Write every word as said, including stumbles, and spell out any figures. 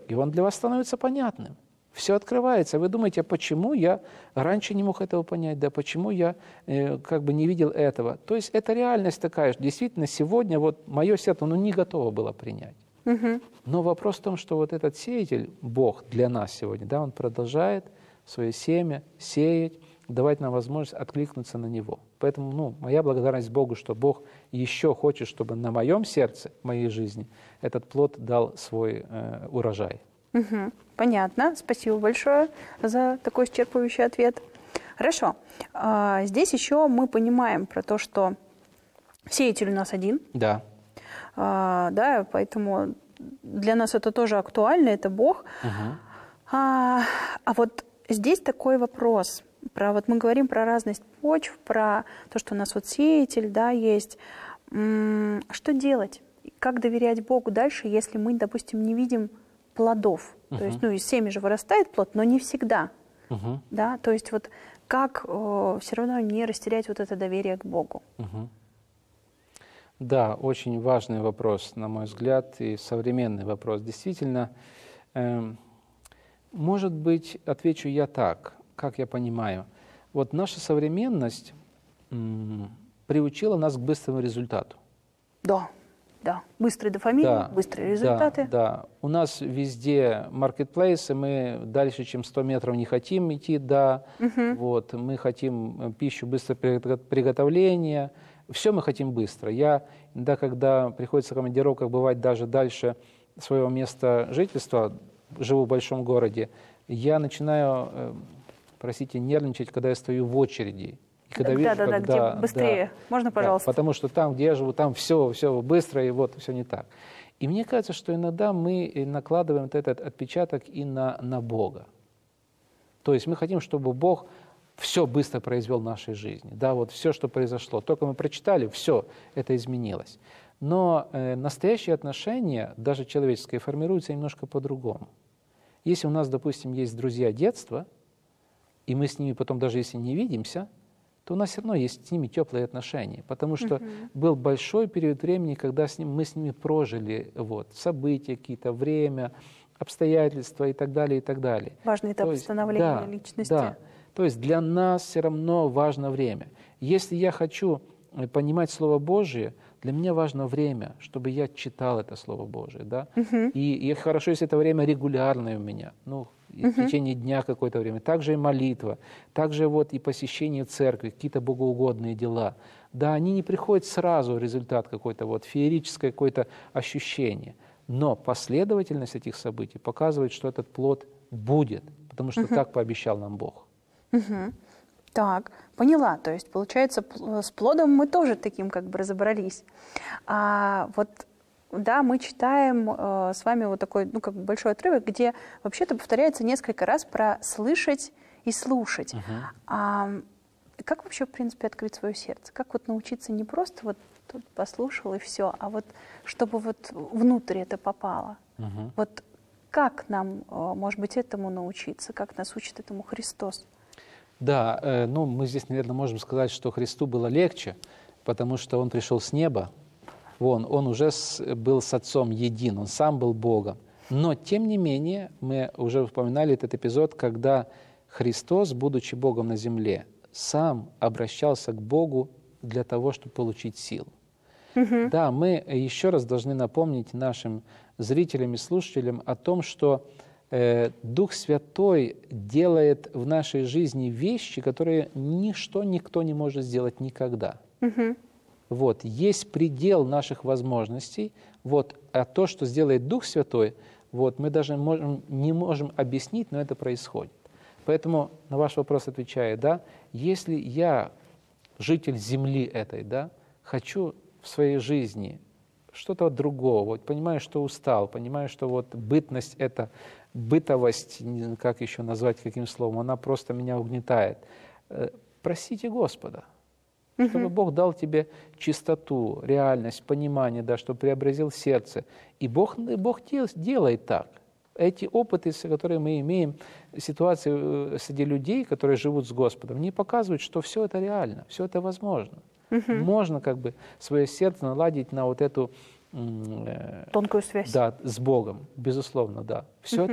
и он для вас становится понятным. Все открывается. Вы думаете, а почему я раньше не мог этого понять, да, почему я э, как бы не видел этого. То есть это реальность такая, что действительно сегодня вот мое сердце, оно не готово было принять. Угу. Но вопрос в том, что вот этот сеятель, Бог для нас сегодня, да, он продолжает свое семя сеять, давать нам возможность откликнуться на него. Поэтому ну, моя благодарность Богу, что Бог еще хочет, чтобы на моем сердце, в моей жизни, этот плод дал свой э, урожай. Угу. Понятно. Спасибо большое за такой исчерпывающий ответ. Хорошо. А, здесь еще мы понимаем про то, что сеятель у нас один. Да. А, да, поэтому для нас это тоже актуально, это Бог. Угу. А, а вот здесь такой вопрос. Про, вот мы говорим про разность почв, про то, что у нас вот сеятель, да, есть. М-м, что делать? Как доверять Богу дальше, если мы, допустим, не видим плодов? Uh-huh. То есть, ну, из семени же вырастает плод, но не всегда. Uh-huh. Да? То есть, вот как э, все равно не растерять вот это доверие к Богу? Uh-huh. Да, очень важный вопрос, на мой взгляд, и современный вопрос. Действительно, э, может быть, отвечу я так, как я понимаю. Вот наша современность м, приучила нас к быстрому результату. Да. Да, быстрый дофамин, да, быстрые результаты. Да, да, у нас везде маркетплейсы, мы дальше, чем сто метров не хотим идти, да, угу. Вот, мы хотим пищу быстрого приготовления, все мы хотим быстро. Я, да, когда приходится в командировках бывать даже дальше своего места жительства, живу в большом городе, я начинаю, простите, нервничать, когда я стою в очереди. Когда да, вижу, да, да, когда, где быстрее. Да, можно, пожалуйста? Да, потому что там, где я живу, там все, все быстро, и вот все не так. И мне кажется, что иногда мы накладываем вот этот отпечаток и на, на Бога. То есть мы хотим, чтобы Бог все быстро произвел в нашей жизни. Да, вот все, что произошло. Только мы прочитали, все, это изменилось. Но э, настоящие отношения, даже человеческие, формируются немножко по-другому. Если у нас, допустим, есть друзья детства, и мы с ними потом, даже если не видимся, то у нас все равно есть с ними теплые отношения, потому что uh-huh. был большой период времени, когда с ним, мы с ними прожили вот, события какие-то, время, обстоятельства и так далее, и так далее. Важный этап есть, становления да, личности. Да, то есть для нас все равно важно время. Если я хочу понимать Слово Божие, для меня важно время, чтобы я читал это Слово Божие. Да? Uh-huh. И, и хорошо, если это время регулярное у меня, ну, Uh-huh. в течение дня какое-то время. Также и молитва, также вот и посещение церкви, какие-то богоугодные дела. Да, они не приходят сразу, результат какой-то, вот, феерическое какое-то ощущение. Но последовательность этих событий показывает, что этот плод будет, потому что Uh-huh. так пообещал нам Бог. Uh-huh. Так, поняла. То есть, получается, с плодом мы тоже таким как бы разобрались. А вот... Да, мы читаем э, с вами вот такой, ну, как бы большой отрывок, где вообще-то повторяется несколько раз про слышать и слушать. Uh-huh. А, как вообще, в принципе, открыть свое сердце? Как вот научиться не просто вот тут послушал и все, а вот чтобы вот внутрь это попало? Uh-huh. Вот как нам, э, может быть, этому научиться? Как нас учит этому Христос? Да, э, ну, мы здесь, наверное, можем сказать, что Христу было легче, потому что Он пришел с неба. Вон, он уже с, был с Отцом един, он сам был Богом. Но, тем не менее, мы уже упоминали этот эпизод, когда Христос, будучи Богом на земле, сам обращался к Богу для того, чтобы получить силу. Угу. Да, мы еще раз должны напомнить нашим зрителям и слушателям о том, что э, Дух Святой делает в нашей жизни вещи, которые ничто, никто не может сделать никогда. Угу. Вот, есть предел наших возможностей, вот, а то, что сделает Дух Святой, вот, мы даже можем, не можем объяснить, но это происходит. Поэтому на ваш вопрос отвечаю, да, если я, житель земли этой, да, хочу в своей жизни что-то другого, вот, понимаю, что устал, понимаю, что вот бытность эта, бытовость, как еще назвать, каким словом, она просто меня угнетает. Просите Господа. Чтобы Бог дал тебе чистоту, реальность, понимание, да, чтобы преобразил сердце. И Бог, Бог делает так. Эти опыты, которые мы имеем, ситуации среди людей, которые живут с Господом, не показывают, что все это реально, все это возможно. Uh-huh. Можно как бы свое сердце наладить на вот эту м, э, Тонкую связь. да, с Богом, безусловно, да. Все